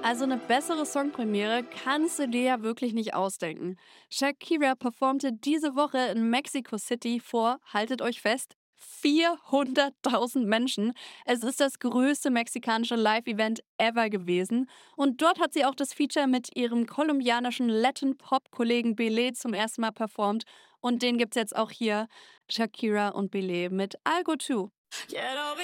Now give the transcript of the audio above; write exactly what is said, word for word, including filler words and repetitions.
Also eine bessere Songpremiere kannst du dir ja wirklich nicht ausdenken. Shakira performte diese Woche in Mexico City vor, haltet euch fest, vierhunderttausend Menschen. Es ist das größte mexikanische Live-Event ever gewesen. Und dort hat sie auch das Feature mit ihrem kolumbianischen Latin-Pop-Kollegen Belé zum ersten Mal performt. Und den gibt's jetzt auch hier, Shakira und Belé mit Algo zwei.